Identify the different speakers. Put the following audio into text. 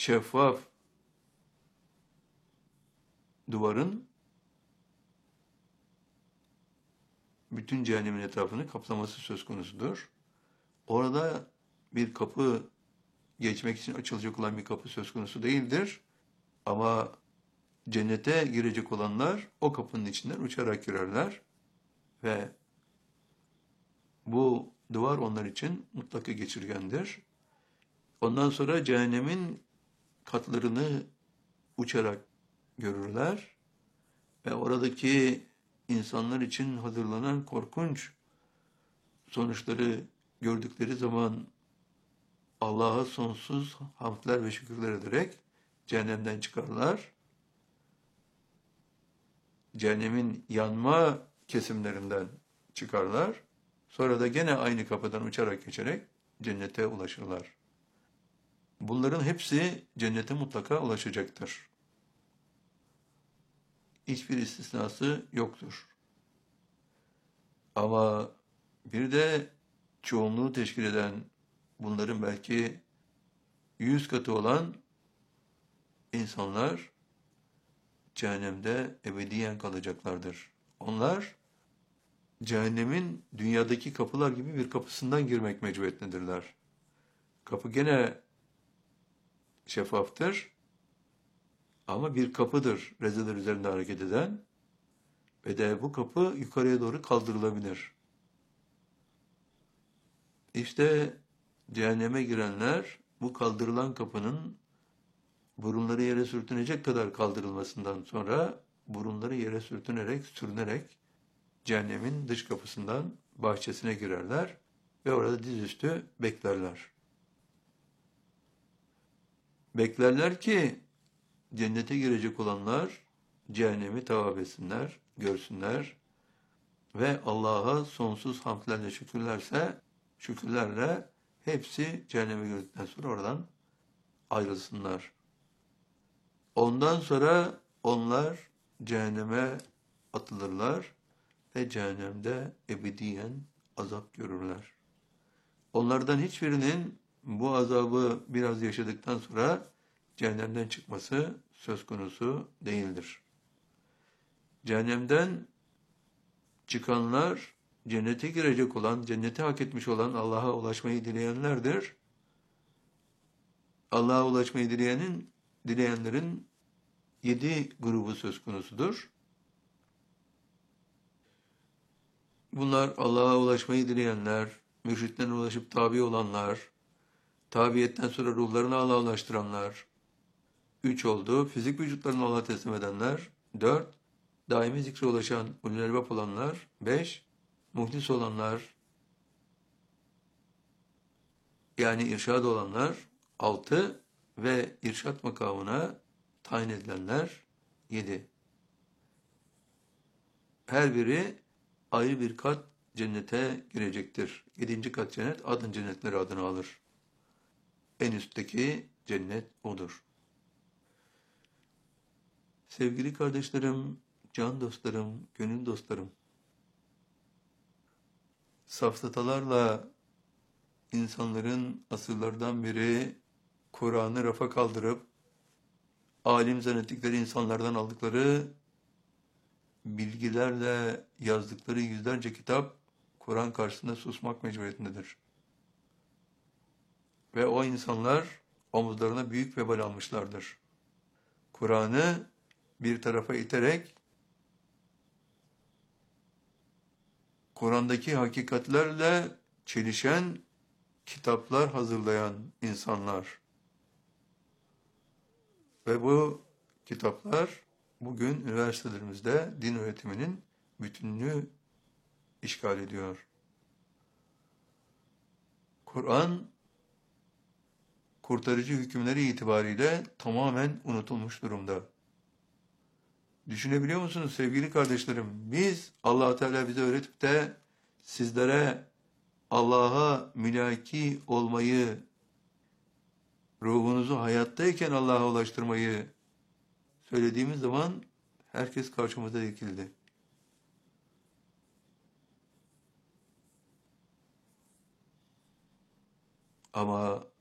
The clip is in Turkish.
Speaker 1: şeffaf duvarın bütün cehennemin etrafını kaplaması söz konusudur. Orada bir kapı, geçmek için açılacak olan bir kapı söz konusu değildir. Ama cennete girecek olanlar o kapının içinden uçarak girerler ve bu duvar onlar için mutlaka geçirgendir. Ondan sonra cehennemin katlarını uçarak görürler ve oradaki insanlar için hazırlanan korkunç sonuçları gördükleri zaman Allah'a sonsuz hamdler ve şükürler ederek cehennemden çıkarlar. Cehennemin yanma kesimlerinden çıkarlar. Sonra da gene aynı kapıdan uçarak geçerek cennete ulaşırlar. Bunların hepsi cennete mutlaka ulaşacaktır. Hiçbir istisnası yoktur. Ama bir de çoğunluğu teşkil eden, bunların belki 100 katı olan insanlar cehennemde ebediyen kalacaklardır. Onlar cehennemin dünyadaki kapılar gibi bir kapısından girmek mecburiyetindedirler. Kapı gene şeffaftır ama bir kapıdır rezeler üzerinde hareket eden ve de bu kapı yukarıya doğru kaldırılabilir. İşte cehenneme girenler bu kaldırılan kapının burunları yere sürtünecek kadar kaldırılmasından sonra burunları yere sürünerek cehennemin dış kapısından bahçesine girerler ve orada dizüstü beklerler. Beklerler ki cennete girecek olanlar cehennemi tavaf etsinler, görsünler ve Allah'a sonsuz hamdlerle şükürlerle hepsi cehenneme girdikten sonra oradan ayrılsınlar. Ondan sonra onlar cehenneme atılırlar ve cehennemde ebediyen azap görürler. Onlardan hiçbirinin bu azabı biraz yaşadıktan sonra cehennemden çıkması söz konusu değildir. Cehennemden çıkanlar cennete girecek olan, cenneti hak etmiş olan Allah'a ulaşmayı dileyenlerdir. Allah'a ulaşmayı dileyenlerin 7 grubu söz konusudur. Bunlar Allah'a ulaşmayı dileyenler, mürşitlerine ulaşıp tabi olanlar, tabiyetten sonra ruhlarını Allah'a ulaştıranlar, 3 oldu. Fizik vücutlarını Allah'a teslim edenler, 4. Daimi zikre ulaşan ulul elbap olanlar, 5. Muhlis olanlar, yani irşad olanlar, 6. Ve irşat makamına tayin edilenler, 7. Her biri ayrı bir kat cennete girecektir. 7. kat cennet, adın cennetleri adını alır. En üstteki cennet odur. Sevgili kardeşlerim, can dostlarım, gönül dostlarım, safsatalarla insanların asırlardan beri Kur'an'ı rafa kaldırıp alim zannettikleri insanlardan aldıkları bilgilerle yazdıkları yüzlerce kitap Kur'an karşısında susmak mecburiyetindedir. Ve o insanlar omuzlarına büyük vebal almışlardır. Kur'an'ı bir tarafa iterek Kur'an'daki hakikatlerle çelişen kitaplar hazırlayan insanlar. Ve bu kitaplar bugün üniversitelerimizde din öğretiminin bütününü işgal ediyor. Kur'an, kurtarıcı hükümleri itibariyle tamamen unutulmuş durumda. Düşünebiliyor musunuz sevgili kardeşlerim? Biz, Allah Teala bize öğretip de sizlere Allah'a mülaki olmayı, ruhunuzu hayattayken Allah'a ulaştırmayı söylediğimiz zaman herkes karşımıza dikildi. Ama